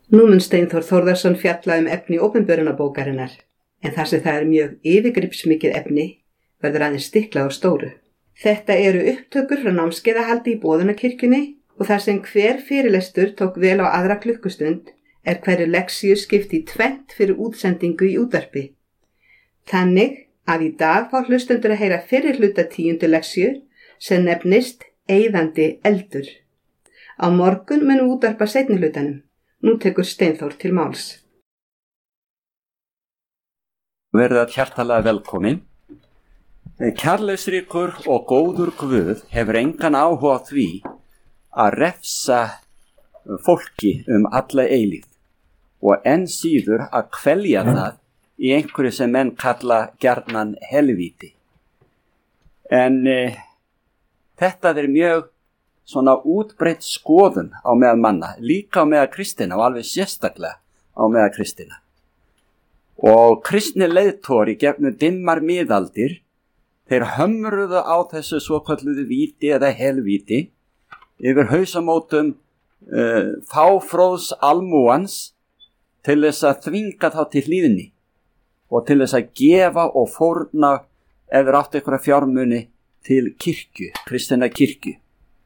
Nú mun Steinþór Þórðarson fjalla efni opinberunarbókarinnar, en þar sem það mjög yfirgripsmikið efni verður aðeins stiklað á stóru. Þetta eru upptökur frá námskeiðahaldi í Boðunarkirkjunni og þar sem hver fyrirlestur tók vel á aðra klukkustund hverju leksíu skipti í tvennt fyrir útsendingu í útvarpi. Þannig að í dag fá hlustendur að heyra fyrri hluta 10. leksíu sem nefnist Eyðandi eldur. Á morgun munum útvarpa seinni hlutanum. Nú tekur Steinþór til máls. Verið hjartalega velkomin. Kærleiksríkur og góður Guð hefur engan áhuga á því að refsa fólki alla eilífð og enn síður að kvelja það í einhverju sem menn kalla gjarnan helvíti. En þetta mjög svona útbreidd skoðun á meðal manna, líka á meðal kristina og alveg sérstaklega á meðal kristina. Og kristni leiðtogar í gegnum dimmar miðaldir, þeir hömruðu á þessu svokölluðu víti eða helvíti yfir hausamótum fáfróðs almúans til þess að þvinga þá til hlýðni og til þess að gefa og fórna ef þeir áttu einhverja fjármuni til kirkju, kristina kirkju.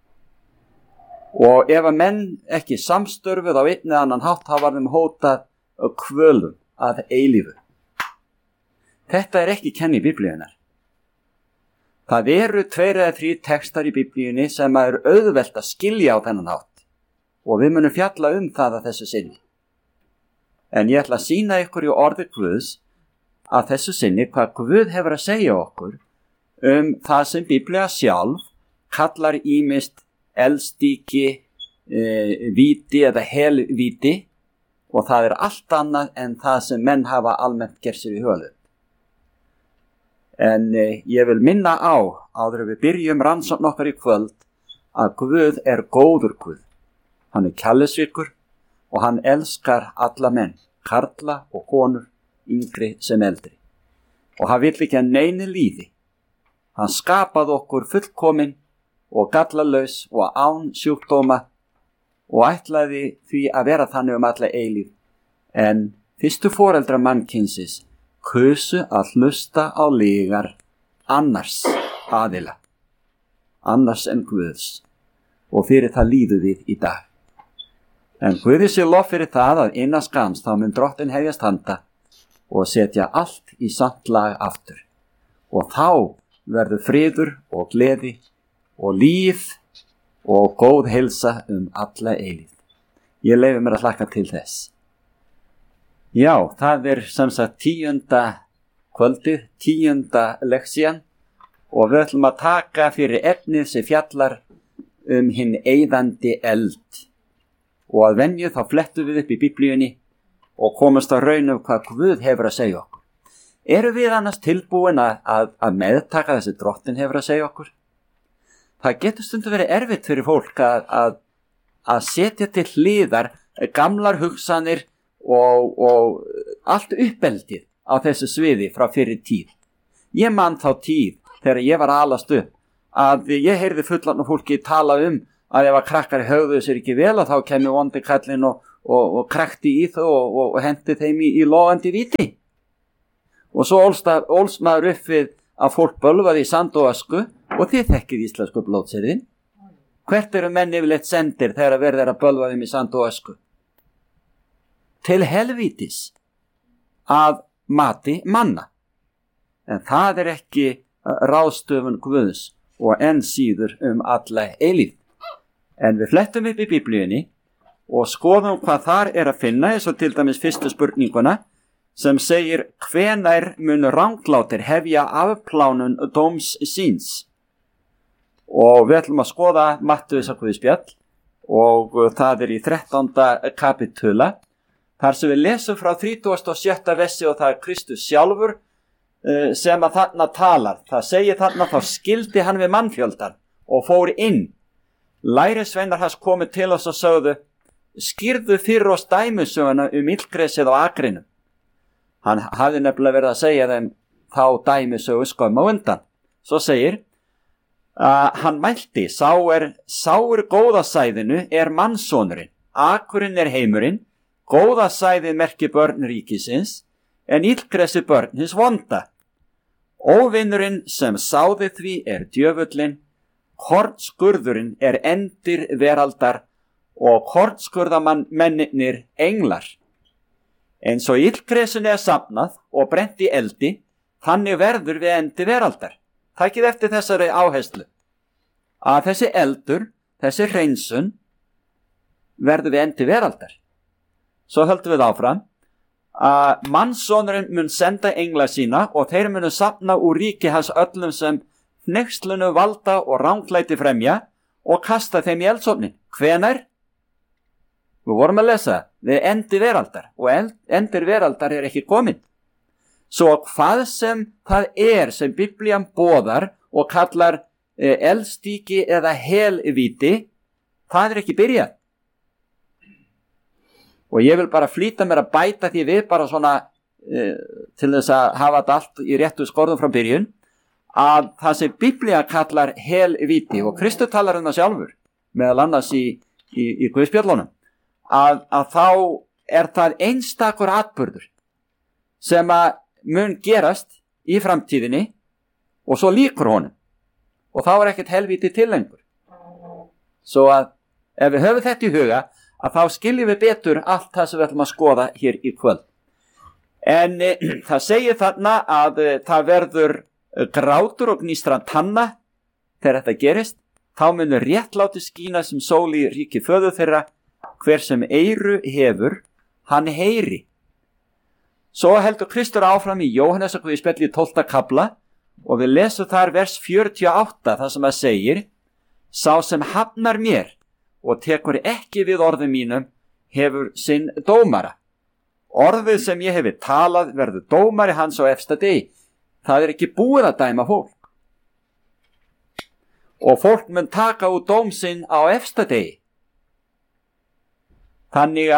Og ef að menn ekki samstörfuð á einn eða annan hátt, þá var þeim hótað kvölum að eilífu. Þetta ekki kenni Biblíunnar. Það eru 2 eða 3 textar í Biblíunni sem auðvelt að skilja á þennan hátt og við munum fjalla það að þessu sinni. En ég ætla að sýna ykkur í orði Guðs að þessu sinni hvað Guð hefur að segja okkur það sem Biblía sjálf kallar ýmist eldstíki, víti eða helvíti og það allt annað en það sem menn hafa almennt gert sér í huga. En ég vil minna áður við byrjum rannsókn okkar í kvöld að Guð góður Guð. Hann kærleiksríkur og hann elskar alla menn, karla og konur, yngri sem eldri. Og hann vill ekki að neinu líði. Hann skapaði okkur fullkomin og gallalaus og án sjúkdóma og ætlaði því að vera þannig alla eilífð. En fyrstu foreldrar mannkynsins kusu að hlusta á lygar annars aðila, annars en Guðs, og fyrir það líðum við í dag. En Guði sé lof fyrir það að innan skams þá mun Drottinn hefjast handa og setja allt í samt lag aftur. Og þá verður friður og gleði og líf og góð heilsa alla eilífð. Ég leyfi mér að hlakka til þess. Já, það sem sagt 10. kvöldið, 10. leksían og við ætlum að taka fyrir efnið sem fjallar hinn eyðandi eld. Og að venju þá flettum við upp í Biblíunni og komast á raun hvað Guð hefur að segja okkur. Erum við annars tilbúin að meðtaka þessi Drottinn hefur að segja okkur? Það getur stundum verið erfitt fyrir fólk að setja til hliðar gamlar hugsanir og allt uppeldið á þessu sviði frá fyrri tíð. Ég man þá tíð þegar ég var að alast upp að ég heyrði fullorðna fólki tala að ef að krakkar höfðu sér ekki vel að þá kemur vondi kallinn og krakti í þau og hendi þeim í logandi víti. Og svo ólst maður upp við að fólk bölvaði í sand og ösku og þið þekkið íslensku blótsyrðin. Hvert eru menn yfirleitt sendir þegar verið að bölva þeim í sand og ösku? Til helvítis að mati manna. En það ekki ráðstöfun Guðs og enn síður alla eilífð. En við flettum upp í Biblíunni og skoðum hvað þar að finna, eins og til dæmis fyrstu spurninguna sem segir hvenær mun ranglátir hefja afplánun dóms síns. Og við ætlum að skoða Mattheusar Guðspjall og það í 13. kapitula þar sem við lesum frá 37. versi og það Kristus sjálfur sem að þarna talar. Það segir þarna þá skildi hann við mannfjöldan og fór inn. Lærisveinar hans komu til oss og sögðu skýrðu fyrir oss dæmisöguna illgresið á akrinum. Hann hafði nefnilega verið að segja þeim þá dæmisögu skömmu á undan. Svo segir hann mælti, sá góðasæðinu mannsonurinn, akurinn heimurinn, Góða sæði merki börn ríkisins, en illgresi börn hins vonda. Óvinnurinn sem sáði því djöfullinn, kornskurðurinn endir veraldar og kornskurðamennirnir englar. Eins og illgresinu safnað og brent í eldi, þannig verður við endi veraldar. Takið eftir þessari áherslu, að þessi eldur, þessi hreinsun, verður við endi veraldar. Svo höldum við áfram, að mannssonurinn mun senda engla sína og þeir munu safna úr ríki hans öllum sem hneykslunu valda og ranglæti fremja og kasta þeim í eldsofnin. Hvenær? Við vorum að lesa við endi veraldar og endir veraldar ekki komin. Svo hvað sem það sem Biblían boðar og kallar eldstíki eða helvíti, það ekki byrjað. Og ég vil bara flýta mér að bæta því við bara svona til þess að hafa þetta allt í réttu skorðum frá byrjun, að það sem Biblía kallar helvíti, og Kristur talar það sjálfur, meðal annars í Guðspjöllunum, að þá það einstakur atburður sem að mun gerast í framtíðinni og svo lýkur honum. Og þá ekkert helvíti til lengur. Svo að ef við höfum þetta í huga, að þá skiljum við betur allt það sem við ætlum að skoða hér í kvöld. En það segir þarna að það verður grátur og gnýstran tanna þegar þetta gerist. Þá munur réttláti skína sem sól í ríki föður þeirra, hver sem eyru hefur, hann heyri. Svo heldur Kristur áfram í Jóhannesarguðspjalli í 12. kafla og við lesum þar vers 48 þar sem að segir: Sá sem hafnar mér og tekur ekki við orðum mínum hefur sinn dómara. Orðið sem ég hefi talað verður dómari hans á efsta degi. Það ekki búið að dæma fólk. Og fólk mun taka út dóm sinn á efsta degi. Þannig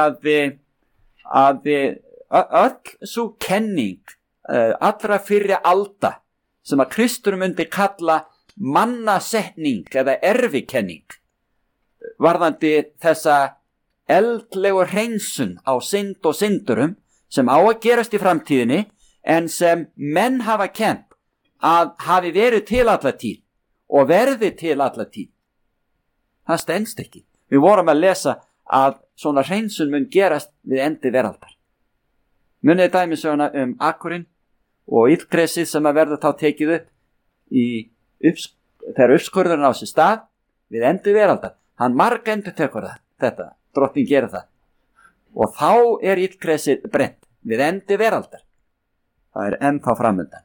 að öll svo kenning allra fyrri alda sem að Kristur myndi kalla mannasetning eða erfikenning, varðandi þessa eldlegu hreinsun á synd og syndurum sem á að gerast í framtíðinni, en sem menn hafa kennt að hafi verið til alla tíð og verði til alla tíð. Það stenst ekki. Við vorum að lesa að svona hreinsun mun gerast við endi veraldar. Munið dæmisöguna akurinn og illgresið sem að verða þá tekið upp þegar uppskurðurinn á sér stað við endi veraldar. Hann margendur tekur þetta, drottning gerir það. Og þá illgresið brent við endi veraldar. Það ennþá framundan.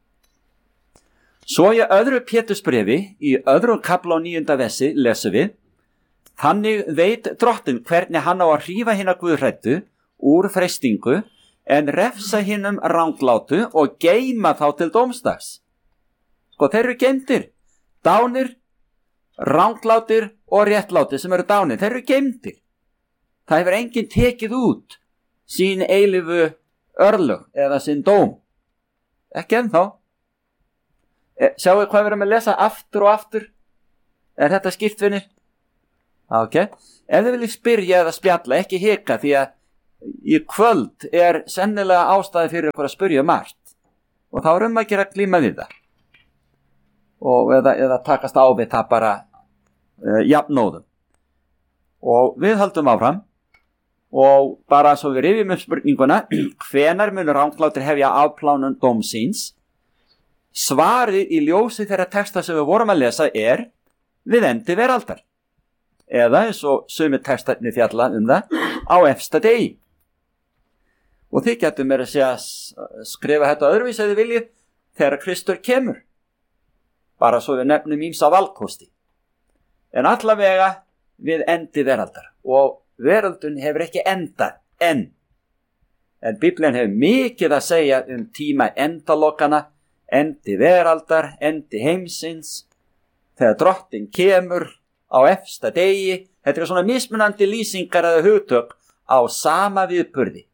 Svo í öðru Pétursbréfi, í öðrum kafla á 9. versi, lesum við: Þannig veit drottinn hvernig hann á að hrífa hina guðhræddu úr freistingu, en refsa hinum ranglátu og geyma þá til dómsdags. Sko, þeir eru geymdir, dánir, ranglátir og réttlátir sem eru dánir, þeir eru geymdir. Það hefur enginn tekið út sín eilífu örlög eða sín dóm. Ekki ennþá. Sjáu hvað við erum að lesa aftur og aftur? Er þetta skýrt, vinir? Ok. Ef þið viljið spyrja eða spjalla, ekki hika, því að í kvöld sennilega ástæði fyrir ykkur að spyrja margt. Og þá erum að gera glíma við það. Og eða takast á við það bara jafnóðum. Og við höldum áfram. Og bara svo við rifjum upp spurninguna: hvenær munu ranglátir hefja afplánun dómsins? Svarið í ljósi þeirra texta sem við vorum að lesa við endi veraldar. Eða eins og sumir textarnir fjalla það á efsta degi. Og þið getum meira að segja skrifa þetta öðruvísi ef þið viljið þegar Kristur kemur. Bara svo við nefnum ýmsa valkosti. En allavega við endi veraldar. Og veröldun hefur ekki endað enn. En Biblían hefur mikið að segja tíma endalokana, endi veraldar, endi heimsins, þegar drottinn kemur á efsta degi. Þetta svona mismunandi lýsingar eða hugtök á sama viðburði.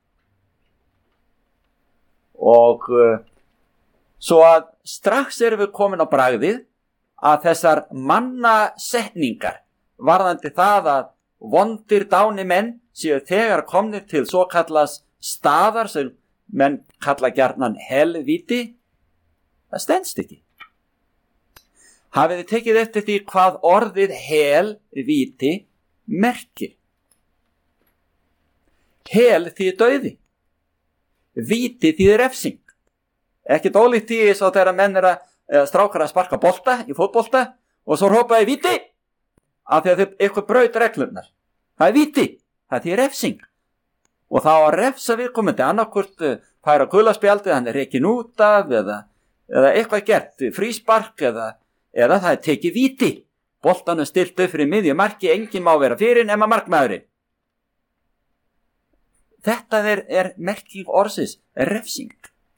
Og svo að strax erum við komin á bragðið að þessar mannasetningar varðandi það að vondir dáni menn séu þegar komnir til svo kallas staðar sem menn kalla gjarnan helvíti, það stenst ekki. Hafið þið tekið eftir því hvað orðið helvíti merkir? Hel þýðir dauði, víti þýðir refsing. Ekkert ólíkt því svo þegar menn strákar að sparka bolta í fótbolta og svo hrópaði víti af því að þau eitthvað braut reglurnar. Það er víti, það þýðir refsing. Og þá að refsa viðkomandi annarkvort færa gulaspjaldið, hann rekinn út af eða eitthvað gert, fríspark eða það er tekið víti. Boltan stilt upp fyrir miðju marki, enginn má vera fyrir nema markmaðurinn. Þetta er merking orðsins, refsing.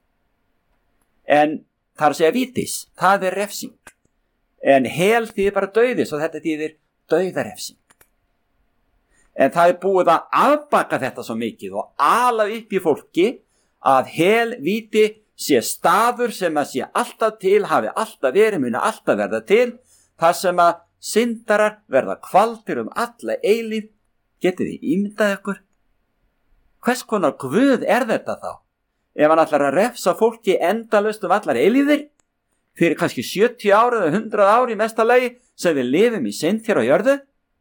En það að segja vítis, það er refsing. En hel þýðir bara dauðis og þetta þýðir dauðarefsing. En það er búið að afbaka þetta svo mikið og ala upp í fólki að helvíti sé staður sem að sé alltaf til, hafi alltaf verið, muni alltaf verða til, þar sem að syndarar verða kvaldir alla eilíf. Getið þið ímyndað ykkur? Hvers konar guð er þetta þá? Ef hann ætlar að refsa fólki endalaust allar eilífðir, fyrir kannski 70 ár eða 100 ár í mesta lagi sem við lifum í synd hér á jörðu,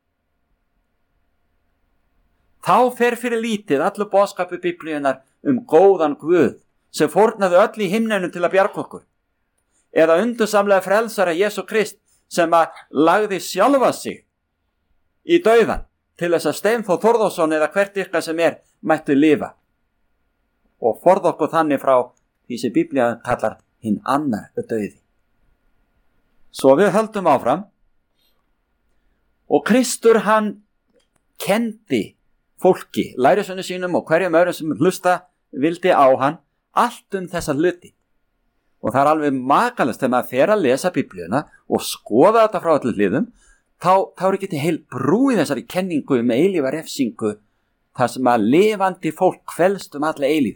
þá fer fyrir lítið allur boðskapur Biblíunnar góðan Guð sem fórnaði öll í himnenum til að bjarga okkur. Eða undursamlega frelsara Jesú Krist sem að lagði sjálfa sig í dauðan til þess að Steinþór Þórðarsson eða hvert ykkar sem mættu lifa. Og forða okkur þannig frá því sem Biblían kallar hinn annar dauði. Svo við höldum áfram. Og Kristur hann kendi fólki, lærisveinum sínum og hverjum öðrum sem hlusta vildi á hann allt þessa hluti. Og það er alveg makalegt þegar maður fer að lesa Biblíuna og skoða þetta frá allir hliðum, þá er ekki heil brú í þessari kenningu eilífa refsingu, þar sem að lifandi fólk kvelst alla eilíf.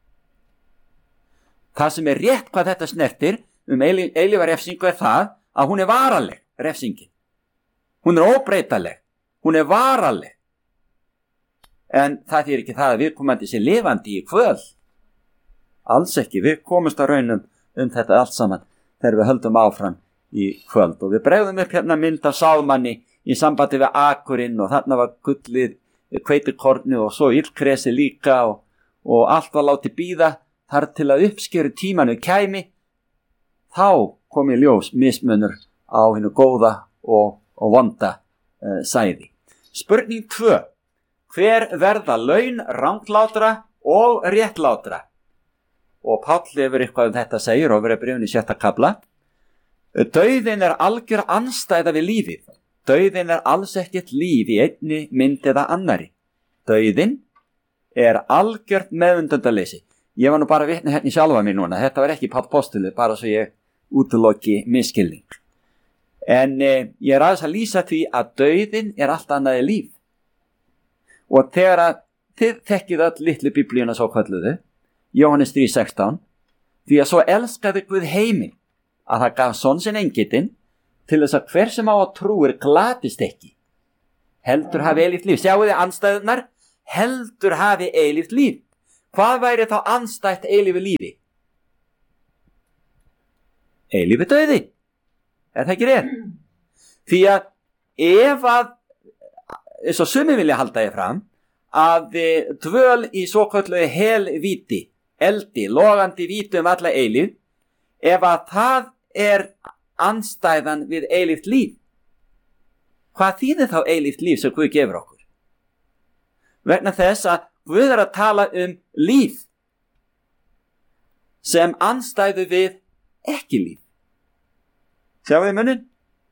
Það sem er rétt hvað þetta snertir eilífa refsingu er það að hún er varanleg, refsingin. Hún er óbreytanleg, hún er varanleg. En það þýðir ekki það að viðkomandi sé lifandi í kvöl. Alls ekki, við komumst að raunum þetta allt saman þegar við höldum áfram í kvöld. Og við bregðum upp hérna mynd af Sálmanni í sambandi við akurinn og þarna var gullið, hveitikorni og svo illkresi líka og allt var látið bíða þar til að uppskeru tímanu kæmi. Þá kom í ljós mismunur á hinu góða og vonda sæði. Spurning 2. Hver verða laun ranglátra og réttlátra? Og Páll hefur eitthvað þetta segir og verið bréfin í 6. kafla. Dauðinn er algjör andstæða við lífið. Dauðinn er alls ekkert líf í einni mynd eða annari. Dauðinn er algjört meðvundundaleysi. Ég var nú bara vitni hérna í sjálfa mig núna. Þetta var ekki Páll postuli, bara svo ég útiloki misskilning. En ég er aðeins að lýsa því að dauðinn er allt annaði líf. Og þegar að þið þekkið öll litlu Biblíuna svo kölluðu, Jóhannes 3:16, því að svo elskaði Guð heiminn að það gaf son sinn engitinn til þess að hver sem á að trúir glatist ekki. Heldur hafi eilíft líf. Sjáu þið andstæðunar? Heldur hafi eilíft líf. Hvað væri þá andstætt eilífu lífi? Eilífi dauði. Er það ekki rétt? Því að ef að eins og sumir vilja halda ég fram að dvöl í svokölluðu helvíti, eldi, logandi víti alla eilíf, ef að það er andstæðan við eilíft líf. Hvað þýðir þá eilíft líf sem Guð gefur okkur? Vegna þess að Guð er að tala líf sem andstæðu við ekki líf. Sjáu þið munin?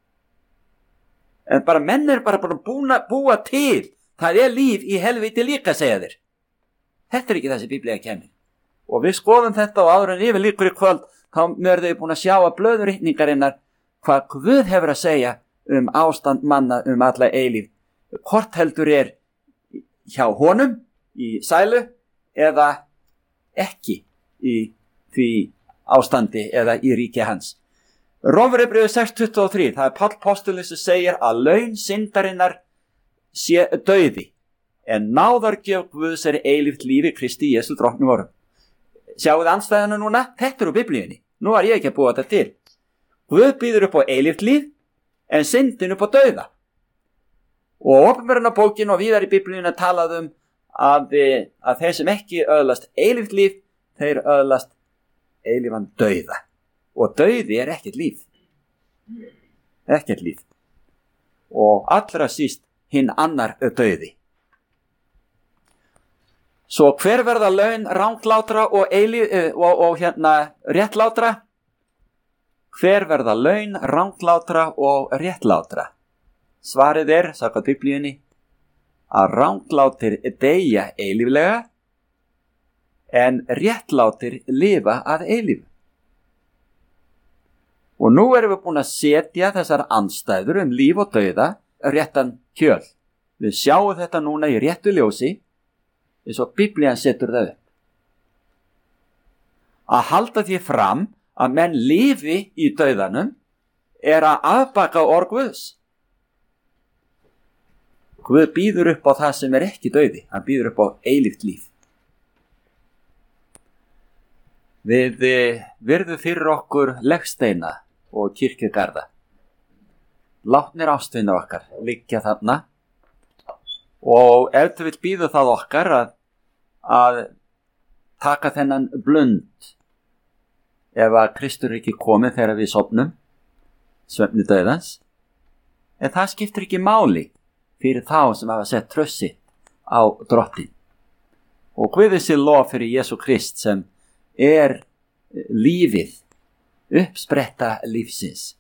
En bara menn er bara búin að búa til. Það er líf í helvíti líka, segja þeir. Þetta er ekki þessi Biblía kennir. Og við skoðum þetta og áður en yfir líkur í kvöld, þá mörðu við búin að sjá að blöðurritningarinnar hvað Guð hefur að segja ástand manna alla eilíf. Hvort heldur er hjá honum í sælu eða ekki í því ástandi eða í ríki hans. Rómverjabréfið 6:23, það er Páll postuli sem segir að laun syndarinnar sé dauði, en náðargjöf Guðs eilíft lífi Kristi Jesú drottni vorum. Sjáuð andstæðuna núna? Þetta er úr Biblíunni. Nú var ég ekki að búa þetta til. Guð býður upp á eilíft líf, en syndin upp á dauða. Og Åpenbarunarbókin og víðar í Biblíunni talaði að þeir sem ekki öðlast eilíft líf, þeir öðlast eilífan dauða. Og dauði er ekkert líf. Ekkert líf. Og allra síst hinn annar dauði. Svo hver verða laun ranglátra og réttlátra? Hver verða laun ranglátra og réttlátra? Svarið er, samkvæmt Biblíunni, að ranglátir deyja eilíflega, en réttlátir lifa að eilífu. Og nú erum við búin að setja þessar andstæður líf og dauða réttan kjöl. Við sjáum þetta núna í réttu ljósi, eins og Biblían setur það upp. Að halda því fram að menn lifi í dauðanum er að afbaka orð Guðs. Guð býður upp á það sem er ekki dauði. Hann býður upp á eilíft líf. Við virðum fyrir okkur legsteina og kirkjugarða. Látnir ástvinir okkar liggja þarna. Og ef þú vill býða það okkar að taka þennan blund ef að Kristur er ekki komið þegar við sofnum, svefni dauðans, en það skiptir ekki máli fyrir þá sem hafa sett trössi á drottin. Og Guði sé lof fyrir Jesú Krist sem er lífið, uppspretta lífsins.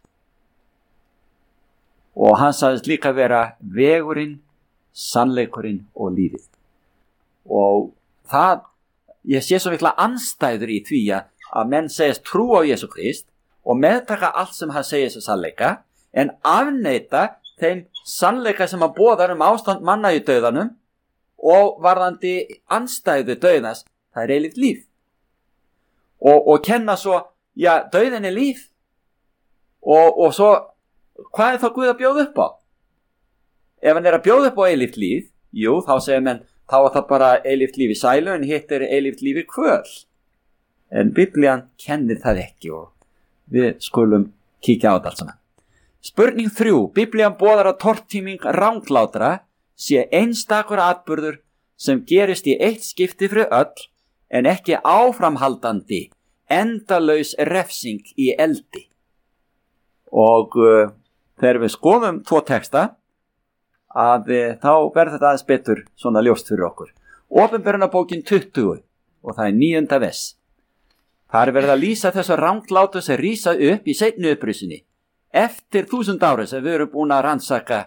Og hann sagðist líka vera vegurinn, sannleikurinn og lífið. Og það, ég sé svo mikla andstæður í því að menn segist trú á Jesú Krist og meðtaka allt sem hann segir sem sannleika, en afneita þeim sannleika sem hann boðar ástand manna í dauðanum og varðandi andstæðu dauðans, það er eilíft líf. Og kenna svo, já, dauðin er líf. Og svo, hvað er þá Guð að bjóða upp á? Ef hann er að bjóða upp á eilíft líf, jú, þá segir menn, þá er það bara eilíft líf í sælu, en hitt er eilíft líf í kvöl. En Biblían kennir það ekki og við skulum kíkja á þetta allt saman. Spurning 3. Biblían boðar að tortíming ranglátra sé einstakur atburður sem gerist í eitt skipti fyrir öll, en ekki áframhaldandi, endalaus refsing í eldi. Og þegar við skoðum 2 texta, þá verður þetta aðeins betur svona ljóst fyrir okkur. Åpenbarunarbókin 20 og það er 9. vers. Það er verið að lýsa þessu ranglátu sem rísa upp í seinni upprisunni eftir 1000 ára sem við erum búin að rannsaka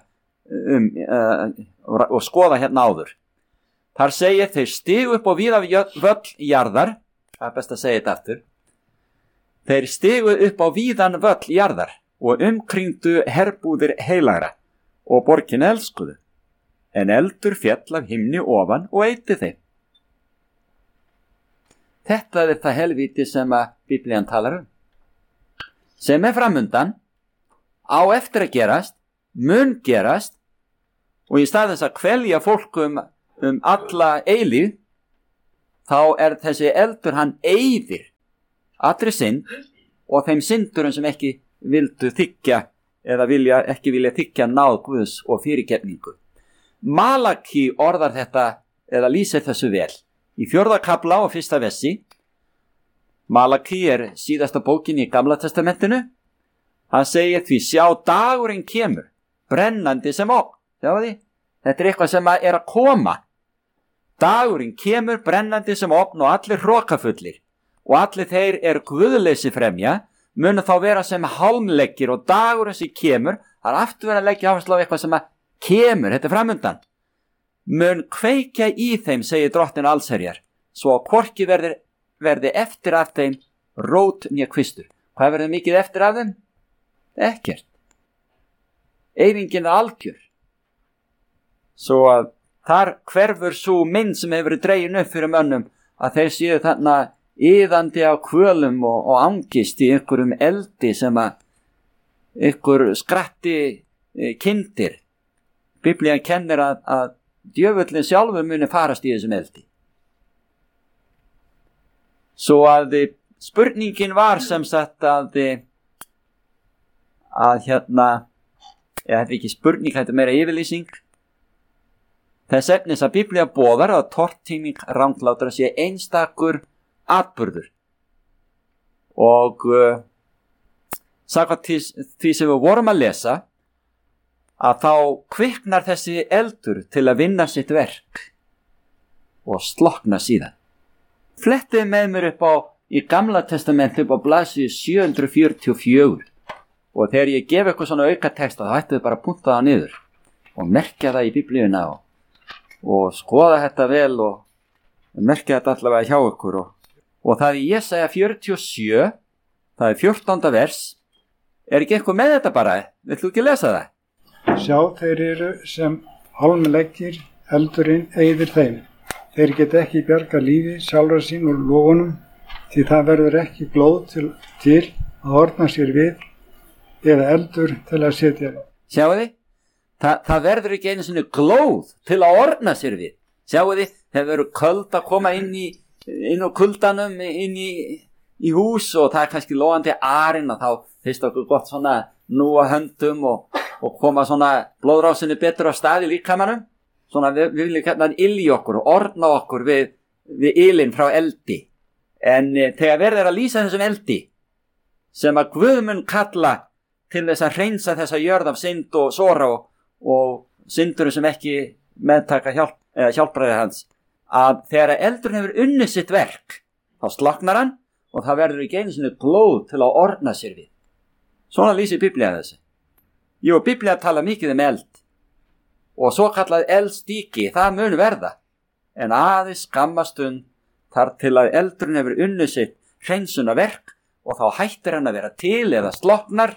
og skoða hérna áður. Þar segir þeir stigu upp á víða völl jarðar, það er best að segja þetta aftur. Þeir stigu upp á víðan völl jarðar og umkringdu herbúðir heilagra og borgina elskuðu, en eldur féll af himni ofan og eyti þeim. Þetta er það helvíti sem að Biblían talar sem er framundan, á eftir að gerast, mun gerast, og í stað þess að kvelja fólk alla eilíf, þá er þessi eldur hann eyðir allri synd og þeim syndurum sem ekki vildu þiggja eða ekki vilja þiggja náð Guðs og fyrirgefningu. Malaki orðar þetta eða lýsir þessu vel. Í 4. kafla og 1. versi, Malaki er síðasta bókin í Gamla testamentinu, hann segir því sjá dagurinn kemur, brennandi sem ógn. Sjáu því? Þetta er eitthvað sem er að koma. Dagurinn kemur brennandi sem ógn og allir hrokafullir og allir þeir guðleysi fremja, munu þá vera sem hálmleggir og dagurinn sem kemur, það er aftur verið að leggja áherslu á eitthvað sem kemur, þetta er framundan. Mun kveikja í þeim, segir drottin allsherjar, svo að hvorki verði eftir af þeim rót né kvistur. Hvað verður mikið eftir af þeim? Ekkert. Eyðingin er algjör. Svo að þar hverfur svo mynd sem hefur verið dregin upp fyrir mönnum að þeir séu þarna iðandi á kvölum og angist í einhverjum eldi sem að einhver skratti kindir. Biblían kennir að djöfullin sjálfur muni farast í þessum eldi. Svo að spurningin var sem sagt að þetta er ekki spurning, þetta er meira yfirlýsing. Þess efnis að Biblía boðar að tortíming ranglátra sé einstakur atburður. Og samkvæmt því sem við vorum að lesa, að þá kviknar þessi eldur til að vinna sitt verk og slokna síðan. Flettið með mér upp á í Gamla testamenti upp á blaðsíðu 744 og þegar ég gef eitthvað svona aukatexta þá ættu þið bara að punta það niður og merkja það í Biblíuna og skoða þetta vel og merkja þetta allavega hjá ykkur og það í Jesaja 47, það er 14. vers. Er ekki eitthvað með þetta bara? Vilt þú ekki lesa það? Sjá, þeir eru sem hálmleggir, eldurinn eyðir þeim. Þeir geta ekki bjarga lífi sjálfra sín úr logunum, því það verður ekki glóð til að orna sér við, eða eldur til að setja. Sjáu þið? Það verður ekki einu sinni glóð til að orna sér við. Sjáu þið? Það verður köld að koma inn á kuldanum, inn í hús og það er kannski logandi arinn og þá finnst okkur gott svona núa höndum og koma svona blóðrásinni betur á stað í líkamanum. Svona við viljum hérna ill í okkur og orna okkur við ilinn frá eldi. En þegar verður að lýsa þessum eldi sem að Guð mun kalla til þess að hreinsa þessa jörð af synd og sora og syndurum sem ekki meðtaka hjálpræði hans, að þegar eldurinn hefur unnið sitt verk þá sloknar hann og það verður ekki einu sinni glóð til að orna sér við. Svona lýsir Biblía þessu. Jú, Biblía tala mikið eld og svo kallað eldstiki, það mun verða, en aðeins skammastund þar til að eldurinn hefur unnið sitt hreinsunarverk og þá hættir hann að vera til eða sloknar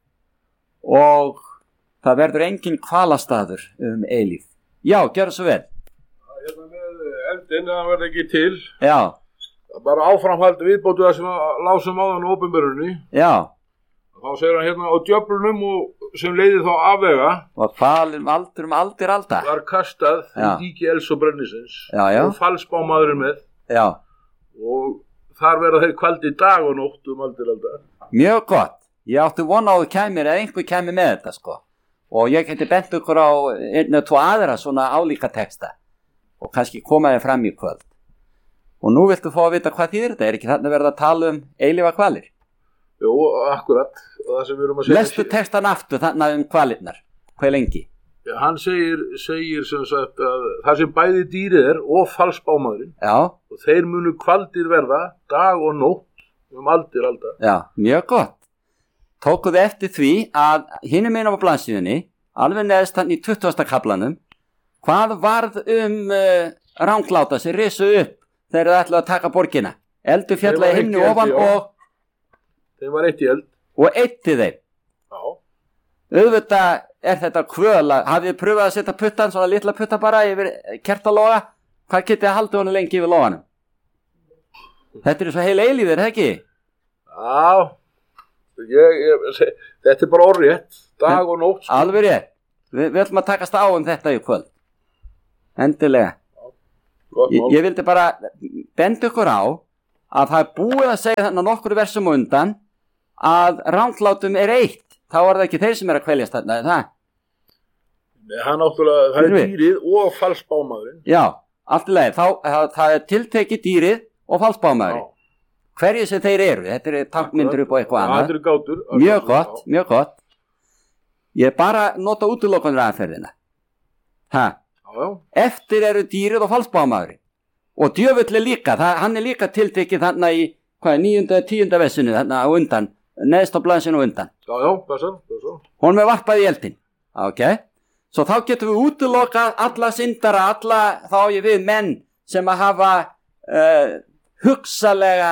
og það verður engin hvalastaður eilíf. Já, gjörðu svo vel. Hérna með eldin, það verður ekki til. Já. Bara áframhaldi viðbótu það sem lásum áðan á opinberunni. Já. Þá segir hann hérna á djöflunum og sem leiði þá afvega. Og hvalum aldur aldir alda. Var kastað í díki elds og brennisins. Já, já. Og falsbámaðurinn með. Já. Og þar verða þeir kvaldi dag og nótt aldir alda. Mjög gott. Ég átti vona á þú kæmir eða einhver kæmir með þetta sko. Og ég geti bent ykkur á einn og tvo aðra svona álíka texta og kannski koma þér fram í kvöld. Og nú viltu fá að vita hvað þýðir þetta? Er ekki þarna verið að tala eilífa hvalir? Jú, akkurat. Það sem við erum að segja. Lestu textan aftur þarna hvalirnar. Hvað lengi? Já, hann segir sem sagt að það sem bæði dýrið og falsbámaðurinn. Já. Og þeir munu kvaldir verða dag og nótt aldir alda. Já, mjög gott. Tókuðu eftir því að hinum einn á blaðsíðunni, alveg neðst hann í 20. kaflanum, hvað varð rangláta sem risu upp þegar þau ætlaðu að taka borgina? Eldur fjallaði himni ofan og... Þeim var eitt í eld. Og eitti þeim. Já. Auðvitað er þetta kvöla. Hafið þið pröfað að setja puttan, svona litla putta bara yfir kertaloga? Hvað getið að halda honum lengi yfir loganum? Þetta er svo heil eilífur, er það ekki? Já. Þetta er bara orðrétt, dag og nótt. Alveg rétt. Við ætlum að takast á þetta í kvöld. Endilega. Ég vildi bara benda ykkur á að það er búið að segja þarna nokkur versum undan að ranglátum er eitt. Þá er það ekki þeir sem er að kveljast þarna, er það? Nei, það er dýrið og falsbámaðurinn. Já, allt í lagi. Það er tiltekið dýrið og falsbámaðurinn. Hverju sem þeir eru, þetta eru tankmyndir upp á eitthvað annað. Þetta eru gátur. Mjög gott, mjög gott. Ég bara nota útilokanur aðferðina. Já. Eftir eru dýrið og falsbámaðurinn. Og djöfull er líka, hann er líka tiltekið þarna í 9. 10. vessinu þarna á undan, neðst á blaðsinu á undan. Já, passar. Hún með varpað í eldin. Ok. Svo þá getum við útilokað alla syndara, þá ég við menn sem að hafa hugsalega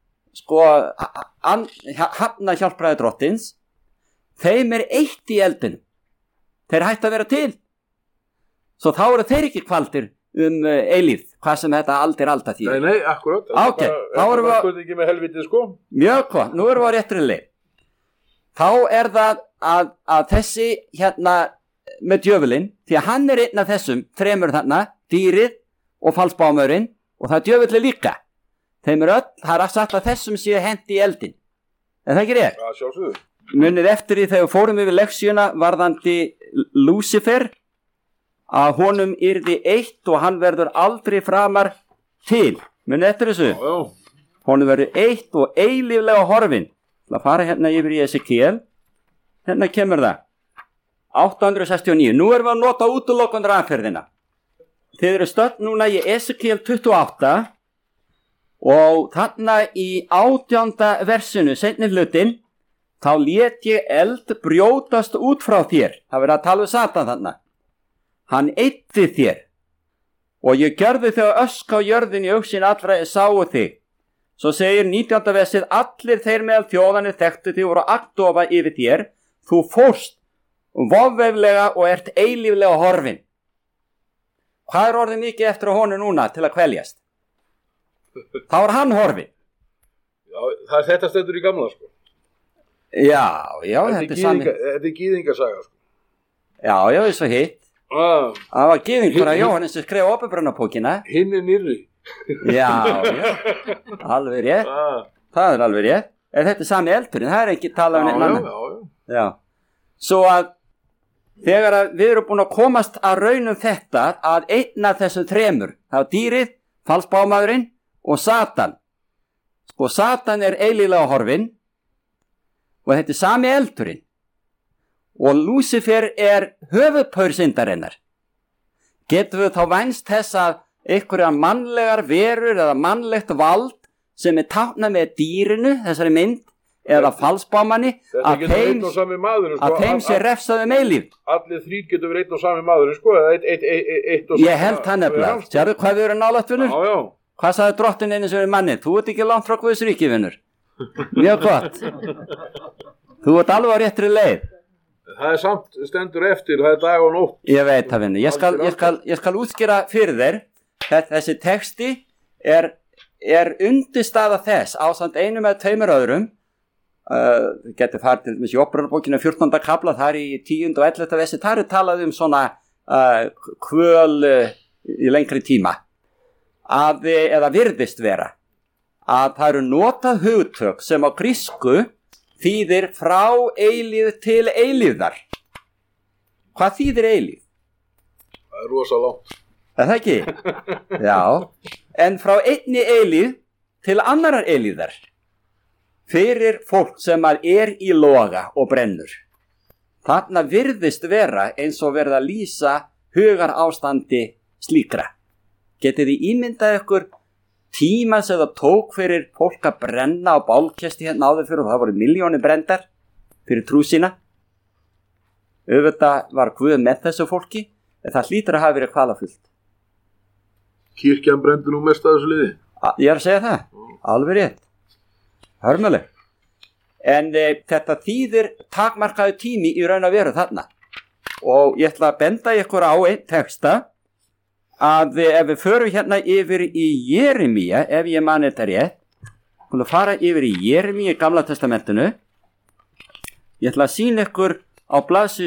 hafna hjálpræði drottins. Þeim er eitt í eldinu. Þeir hætti að vera til. Svo þá eru þeir ekki kvaldir eilífð, hvað sem þetta aldir alda þýðir. Nei, akkurat. Ok, þá erum við ekki með helviti, sko. Mjög gott, nú erum við á réttri leið. Þá er það að þessi hérna með djöfulinn, því að hann einn af þessum þremur þarna, dýrið og falsbámaðurinn, og það djöfulli líka. Þeim öll, það sagt að þessum séu hendi í eldin. En það ekki rétt? Já, sjálfsögðu. Munið eftir því þegar fórum yfir leksíuna varðandi Lúsifer, að honum yrði eitt og hann verður aldrei framar til. Munið eftir þessu? Já. Honum verður eitt og eilíflega horfin. Það fara hérna yfir í Esekiel. Hérna kemur það. 869. Nú erum við að nota útilokundur aðferðina. Þið eru stödd núna í Esekiel 28 og þarna í 18. versinu, seinni hlutin, þá lét ég eld brjótast út frá þér. Það verður að tala um Satan þarna. Hann eyddi þér og ég gjörði þegar ösk á jörðin í augsinn allra sáu þig. Svo segir 19. versið, allir þeir meðal þjóðanir þekktu þig voru agndofa yfir þér. Þú fórst vofveiflega og ert eilíflega horfin. Hvað er orðið mikið eftir á honum núna til að kveljast? Þá er hann horfin. Já, það er þetta stendur í gamla, sko. Já, þetta er sami. Þetta er gýðingasaga, sko. Já, eins og hitt. Það var gýðingur að Jóhannes sem skreið Åpenbarunarpókina. Hinn er nýrri. Já, alveg rétt. Það er alveg rétt. En þetta er sami eldurinn, það er ekki talað um einn annan. Já. Svo að þegar að við erum búin að komast að raunum þetta að einn af þessum þremur, það var dýrið, falsbámaðurinn og Satan. Sko Satan er eilíflega horfin og þetta er sami eldurinn. Og Lúsifer er höfuðpaur syndarinnar. Getum við þá vænst þess að einhverja mannlegar verur eða mannlegt vald sem er táknað með dýrinu, þessari mynd, eða falsbámanni, að þeim sé refsað eilíf. Allir þrír getur verið einn og sami maðurinn, sko, eða eitt og sami. Ég held það nefnilega. Sérðu hvað við erum nálægt, vinnur? Já. Hvað sagði drottin einu sem er manni? Þú ert ekki langt frá Guðs ríki, vinnur. Mjög gott. Þú ert alveg á réttri leið. Það er samt stendur eftir, það er dag og nótt. Ég veit það, vinnur. Ég skal útskýra fyrir þér. Þessi texti er undirstaða þess ásamt einum eða tveimur öðrum. Getur farið til í Åpenbarunarbókina 14. kafla, þar í 10. og 11. versi, þar er talað um svona kvöl í lengri tíma eða virðist vera að það eru notað hugtök sem á grísku þýðir frá eilíð til eilíðar. Hvað þýðir eilíð? Það er rosa langt. Er það ekki? Já, en frá einni eilíð til annarar eilíðar fyrir fólk sem er í loga og brennur. Þarna virðist vera eins og verða að lýsa hugar ástandi slíkra. Getið þið ímyndað ykkur tíma sem það tók fyrir fólk að brenna á bálkesti hérna áður fyrir og það voru milljónir brendar fyrir trú sína? Auðvitað var Guð með þessu fólki, en það hlýtur að hafa verið kvalafullt. Kirkjan brendur nú mest að þessu liði. Ég er að segja það, alveg rétt. Hörmuleg. En þetta þýðir takmarkaðu tími í raun að vera þarna. Og ég ætla að benda ykkur á einn texta að ef við förum hérna yfir í Jeremía, ef ég man þetta rétt, skulum fara yfir í Jeremía í Gamla testamentinu. Ég ætla að sýna ykkur á blaðsíðu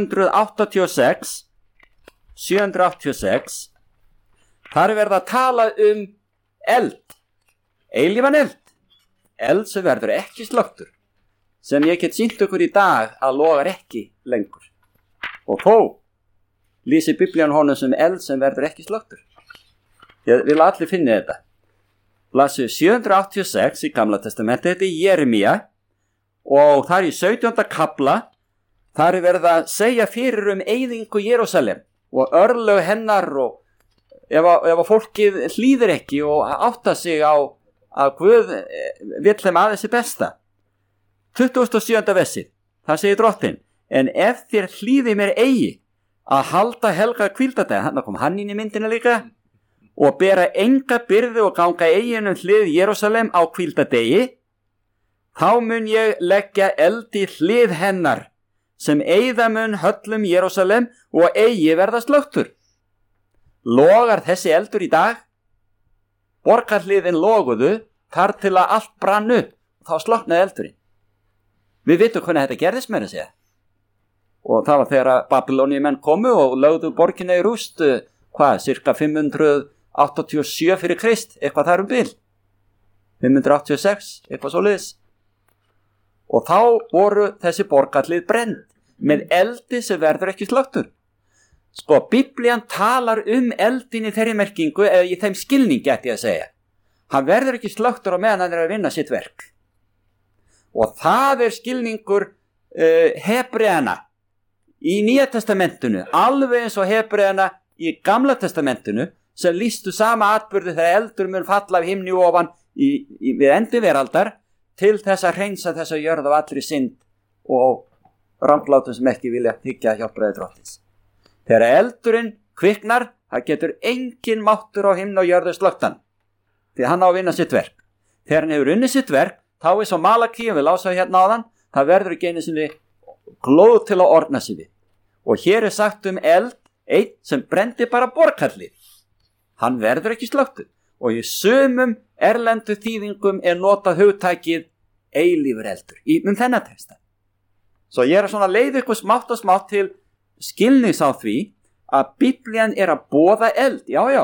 786. Þar er verið að tala um eld, eilífan eld sem verður ekki slökktur, sem ég get sýnt ykkur í dag að logar ekki lengur. Og þó lýsir Biblían honum sem eld sem verður ekki slökktur. Ég vil allir finna þetta. Blaðsíðu 786 í Gamla testamenti, þetta er Jeremía, og þar í 17. kafla, þar er verið að segja fyrir eyðingu Jerúsalem og örlög hennar, og ef fólkið hlýðir ekki og átta sig á að Guð vill þeim aðeins í besta. 27. versið, það segir drottin, en ef þér hlýði mér eigi að halda helga hvíldardegi, hann kom hann inn í myndina líka, og bera enga byrði og ganga eiginu hlið Jerúsalem á hvíldardegi, þá mun ég leggja eldi hlið hennar, sem eyða mun höllum Jerúsalem og eigi verða slökktur. Logar þessi eldur í dag? Borgarhliðin loguðu þar til að allt brann upp, þá slökknaði eldurinn. Við vitum hvernig þetta gerðist með að segja. og það var þegar Babylóníumenn komu og lögðu borginni í rúst, cirka 587 fyrir Krist, eitthvað þar bil, 586, eitthvað svoleiðis. Og þá voru þessi borgarlið brennd með eldi sem verður ekki slöktur. Sko, Biblían talar eldin í þeirri merkingu, eða í þeim skilningi ætti ég að segja. Hann verður ekki slöktur á meðan hann að vinna sitt verk. Og það skilningur Hebreana í Nýja testamentinu, alveg eins og Hebreana í Gamla testamentinu, sem lýstu sama atburði þegar eldur mun falla af himni ofan við endi veraldar, til þess að hreinsa þessa jörð af allri synd og ranglátum sem ekki vilja þiggja hjálpræði Drottins. Þegar eldurinn kviknar, það getur engin máttur á himni og jörðu slökktan, því hann á að vinna sitt verk. Þegar hann hefur unnið sitt verk, þá svo Malakí, við lásum hérna áðan, það verður ekki einu sinni glóð til að orna sig við. Og hér sagt eld, einn sem brendi bara borgarlið. Hann verður ekki slökktur. Og í sumum erlendu þýðingum notað hugtækið eilífur eldur þennan texta. Svo ég svona leið ykkur smátt og smátt til skilnings á því að Biblían að boða eld, já,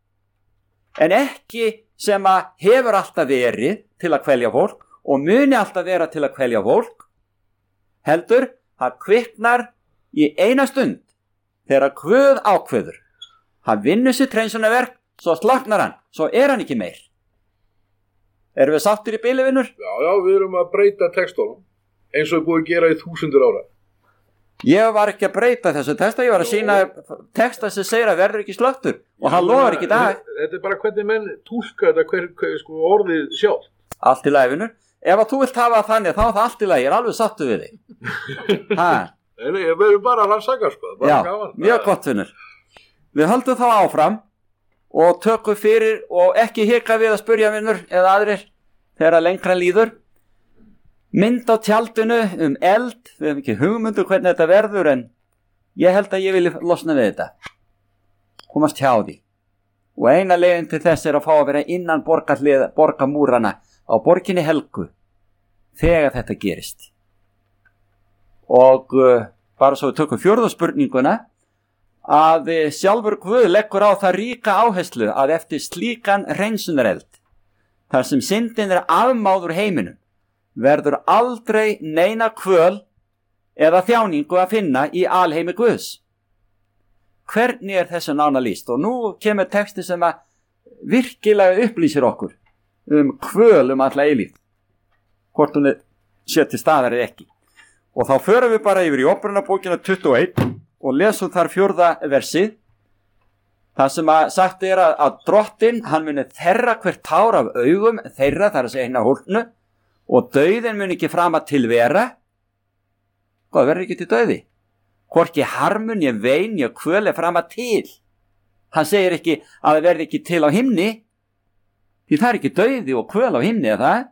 en ekki sem að hefur alltaf verið til að kvelja fólk og muni alltaf vera til að kvelja fólk, heldur það kviknar í eina stund þegar Guð ákveður. Hann vinnur sitt hreinsunarverk, svo slaknar hann, svo hann ekki meir. Erum við sáttir í bili, vinnur? Já, við erum að breyta textunum eins og búið að gera í 1000 ára. Ég var ekki að breyta þessu texta, ég var að sína texta sem segir að verður ekki slöktur og hann lofar ekki í dag. Þetta bara hvernig menn túlka þetta hver orðið sjálf. Allt í lagi, vinnur. Ef að þú vilt hafa þannig, þá það allt í lagi, ég alveg sattu við þig. Nei, við erum bara að rannsaka, sko. Já, mjög gott, vinnur. Við höldum þá áfram og tökum fyrir og ekki hika við að spyrja, vinnur, eða aðrir, þegar lengra líður. Mynd á tjaldinu eld, við hefum ekki hugmyndu hvernig þetta verður, en ég held að ég vilja losna við þetta. Komast hjá því. Og eina leiðin til þess að fá að vera innan borgarmúrana á borginni Helgu þegar þetta gerist. Og bara svo við tökum fjórðu spurninguna, að sjálfur Guð leggur á það ríka áherslu að eftir slíkan hreinsunareld, þar sem syndin afmáð úr heiminum, verður aldrei neina kvöl eða þjáningu að finna í alheimi Guðs. Hvernig þessu nánar lýst? Og nú kemur texti sem að virkilega upplýsir okkur kvöl alla eilífð, hvort hún sé til staðar eða ekki. Og þá förum við bara yfir í Óperunarbókina 21 og lesum þar 4. versið, það sem að sagt að Drottinn, hann muni þerra hvert tár af augum þeirra, þar að segja hinna hólpnu, og dauðin muni ekki frama til vera. Hvað verður ekki til dauði? Hvorki harmun, ég vein, ég kvöl frama til. Hann segir ekki að það verði ekki til á himni, því það ekki dauði og kvöl á himni, eða það?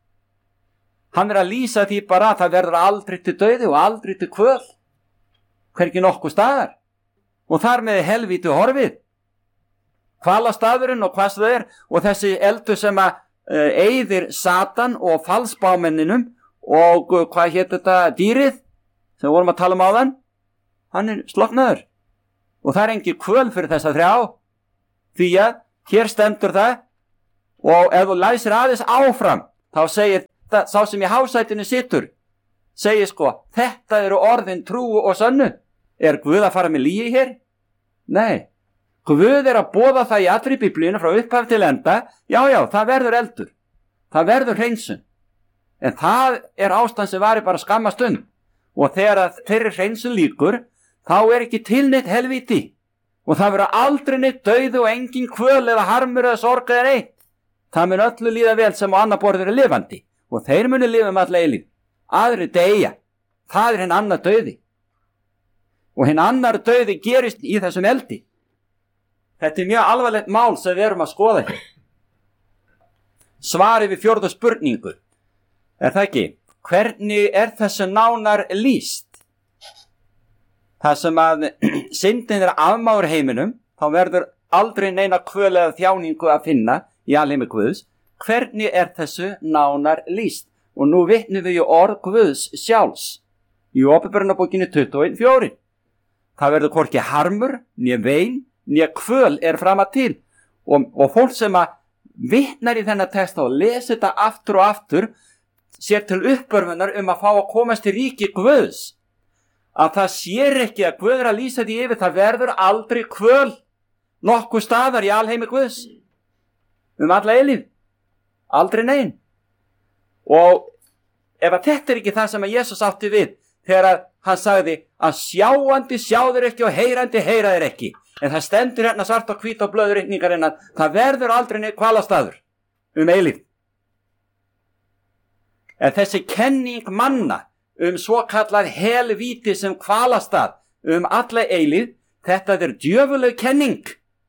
Hann að lýsa því bara að það verður aldrei til dauði og aldrei til kvöl, hvergi nokkuð staðar, og þar með helvíti horfið. Hvalastaðurinn og hvað það og þessi eldur sem að eyðir Satan og falsbámenninum og hvað hétt þetta dýrið sem vorum að tala á þann, hann sloknaður. Og það engin kvöl fyrir þessa 3, því að hér stendur það, og ef þú læsir aðeins áfram, þá segir það, sá sem í hásætinu situr, segir sko, þetta eru orðin trúu og sönnu. Guð að fara með lygi hér? Nei. Guð að boða það í allri Biblíunni frá upphaf til enda, já, það verður eldur. Það verður hreinsun. En það ástand sem var bara skamma stund. Og þegar þeirri hreinsun lýkur, þá ekki til neitt helvíti. Og það verður aldrei neitt dauði og engin kvöl eða harmur eða sorg eða neitt. Það mun öllu líða vel sem á annar borður lifandi. Og þeir muni lifa alla eilífð. Aðrir deyja. Það hinn annar dauði. Og hinn annar dauði gerist í þessum eldi. Þetta mjög alvarlegt mál sem við erum að skoða hér. Svarið við 4. spurningu. Það ekki? Hvernig þessu nánar lýst? Það sem að syndin afmáður heiminum, þá verður aldrei neina kvöl eða þjáningu að finna í alheimi Guðs. Hvernig þessu nánar lýst? Og nú vitnum við orð Guðs sjálfs í Åpenbarunarbókinni 21:4. Það verður hvorki harmur, né vein, né kvöl er fram að til. Og fólk sem að vitnar í þennan texta og lesi þetta aftur og aftur, sér til uppörfunar að fá að komast til ríki Guðs. Að það sér ekki að Guð að lýsa því yfir, það verður aldrei kvöl nokkuð staðar í alheimi Guðs. Alla eilífð. Aldrei nein. Og ef að þetta ekki það sem að Jesús átti við, þegar hann sagði að sjáandi sjáður ekki og heyrandi heyraðir ekki. En það stendur hérna svart og hvít á blöðurreikningarinn að það verður aldrei neitt hvalastaður eilífð. En þessi kenning manna svo kallað helvíti sem hvalastað alla eilífð, þetta er djöfuleg kenning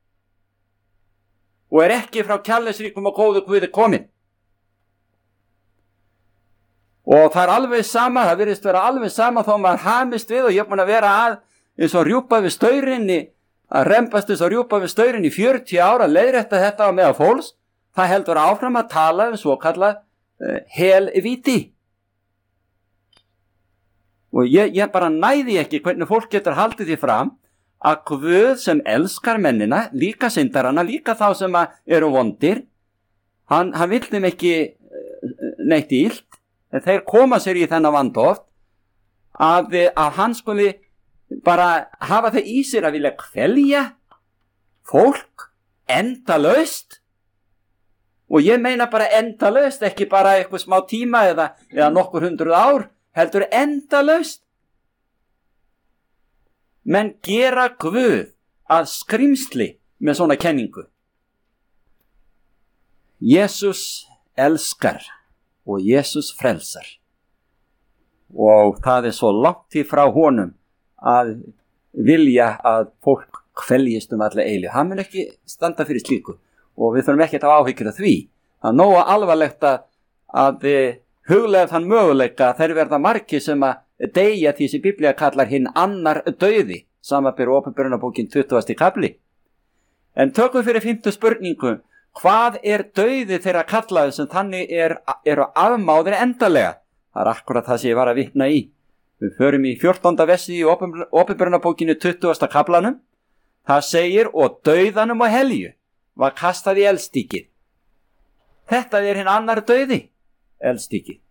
og er ekki frá kærleiksríkum og góðu Guði komin. Og það alveg sama, það virðist vera alveg sama þó maður hamist við, og ég er búin að vera eins og rjúpa við staurinni, að rembast eins og rjúpa við staurinni í 40 ára, leiðrétta þetta á meðal fólks, það heldur áfram að tala svo kallað helvíti. Og ég bara næði ekki hvernig fólk getur haldið því fram að Guð sem elskar mennina, líka syndarana, líka þá sem eru vondir, hann vill þeim ekki neitt illt, en þeir koma sér í þennan vanda oft að hann skuli bara hafa þau í sér að vilja kvelja fólk endalaust. Og ég meina bara endalaust, ekki bara eitthvað smá tíma eða nokkur 100 ár, heldur endalaust. Menn gera Guð að skrimsli með svona kenningu. Jesús elskar og Jesús frelsar. Og það svo langt í frá honum að vilja að fólk kveljist alla eilífð. Hann mun ekki standa fyrir slíku og við þurfum ekki að hafa áhyggjur af því. Það nógu alvarlegt að huglega þann möguleika þeir verða margir sem að deyja því sem Biblía kallar hinn annar dauði, samanber Åpenbarunarbókin 20. kapli. En tökum fyrir 5. spurningu, hvað dauði þeirra kallaði sem þannig eru afmáðir endalega? Það akkurat það sem ég var að vitna í. Við förum í 14. versi í Åpenbarunarbókinu 20. kaplanum. Það segir, og dauðanum og helju var kastað í eldstykið. Þetta hinn annar dauði, eldstykið.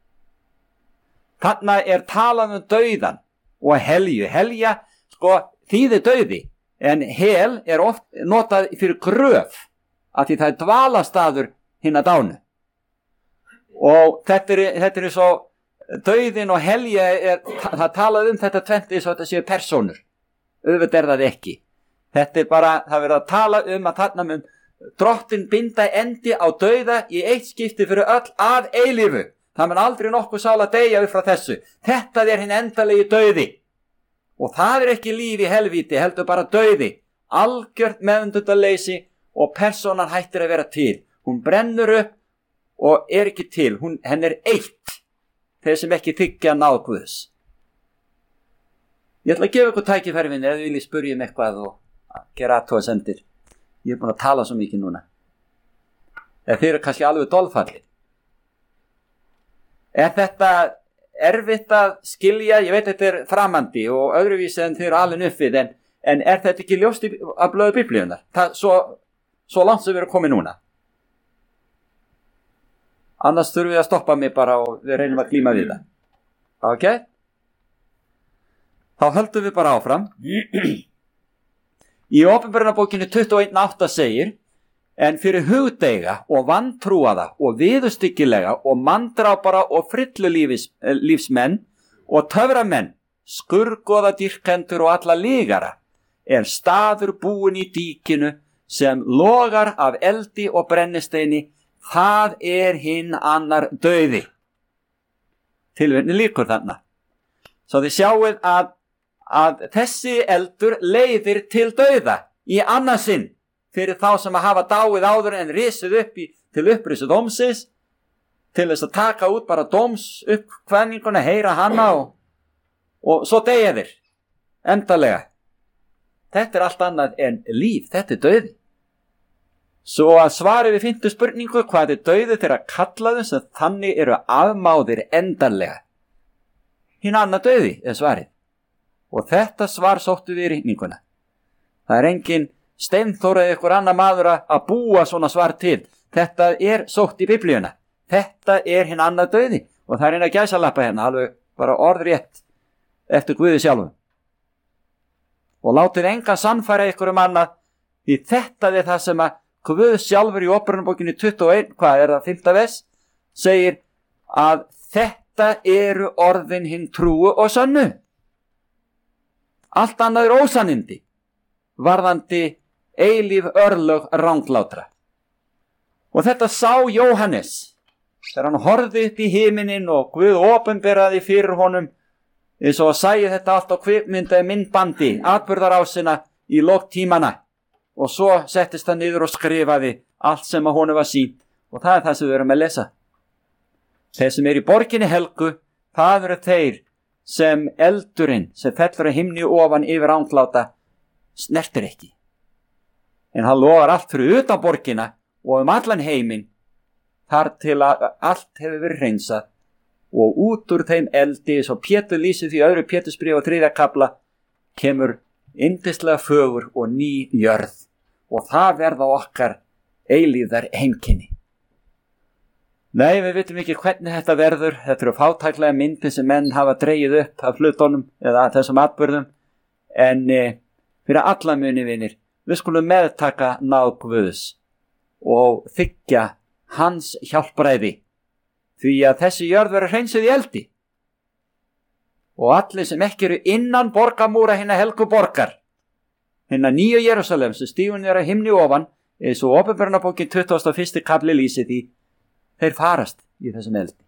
Þarna talað dauðan og helju. Helja, þýðir dauði, en hel oft notað fyrir gröf, af því það dvalastaður hinna dánu. Og þetta svo, dauðin og helja það talað þetta tvennt eins og þetta séu persónur. Auðvitað það ekki. Þetta bara, það verður að tala að þarna mun Drottinn binda endi á dauða í eitt skipti fyrir öll að eilífu. Það mun aldrei nokkuð sál að deyja upp frá þessu. Þetta hinn endalegi dauði. Og það ekki líf í helvíti, heldur bara dauði. Algjört meðvitundarleysi og persónan hættir að vera til. Hún brennur upp og ekki til. Henn eitt. Þeir sem ekki þiggja náð Guðs. Ég ætla að gefa ykkur tækifæri minni ef þið viljið spyrja eitthvað og gera athugasemdir. Ég búin að tala svo mikið núna. Þeir eru kannski alveg dolfallir. Þetta erfitt að skilja? Ég veit þetta framandi og öðruvísi en þeir eru alveg uppið, en þetta ekki ljóst af blöðu Biblíunar? Það svo langt sem við erum komið núna. Annars þurfum við að stoppa mig bara og við reynum að glíma við það. Ok? Þá höldum við bara áfram. Í Åpenbarunarbókinu 21:8 segir, en fyrir hugdeiga og vantrúaða og viðurstyggilega og manndrápara og frillulífsmenn og töframenn, skurgoða dýrkendur og alla lygara, staður búin í díkinu sem logar af eldi og brennisteini, það hinn annar dauði. Tilvitni lýkur þarna. Svo þið sjáið að þessi eldur leiðir til dauða í annarsinn fyrir þá sem að hafa dáið áður en risið upp til upprisu dómsins, til þess að taka út bara dóms uppkvæðninguna, heyra hana og svo deyja þeir endalega. Þetta allt annað en líf, þetta dauði. Svo að svari við 5. spurningu, hvað dauði þeirra kallaðu sem þannig eru afmáðir endanlega? hinn annar dauði, er svarið. Og þetta svar sóttu við rigninguna. Það er engin Steinþór eða ykkur annar maður að búa svona svar til. Þetta er sótt í Biblíuna. Þetta er hinn annar dauði. Og það er eina gæsalappa hérna, alveg bara orðrétt eftir Guði sjálfum. Og látið engan sannfæra ykkur annað, því þetta er það sem að Guð sjálfur í Åpenbararbókinni 21, hvað er það, 5. vers, segir að þetta eru orðin hinn trúu og sönnu. Allt annað er ósannindi, varðandi eilíf örlög ranglátra. Og þetta sá Jóhannes, þegar hann horfði upp í himinin og Guð opinberaði fyrir honum, eins og að sæði þetta allt á kvikmynda myndbandi, atburðarásina í lok tímana. Og svo settist hann niður og skrifaði allt sem að honum var sýnt. Og það er það sem við erum að lesa. Þeir sem í borginni helgu, það eru þeir sem eldurinn sem fellur að himni ofan yfir rangláta snertir ekki. En hann logar allt fyrir utan borgina og allan heiminn, þar til að allt hefur verið hreinsað, og út úr þeim eldi, svo Pétur lýsir því öðru Pétursbréfi og 3. kafla, kemur yndislega fögur og ný jörð, og það verða okkar eilíðar heimkynni. Nei, við vitum ekki hvernig þetta verður. Þetta eru fátæklega myndir sem menn hafa dregið upp af hlutunum eða þessum atburðum, en fyrir alla muni vinir, við skulum meðtaka náð Guðs og þiggja hans hjálpræði, því að þessi jörð verður hreinsuð í eldi. Og allir sem ekki eru innan borgamúra hinna helgu borgar, hinna nýju Jerúsalem sem stígun er að himni ofan, eins og Åpenbararbókin 21. kafli lýsir því, þeir farast í þessum eldi.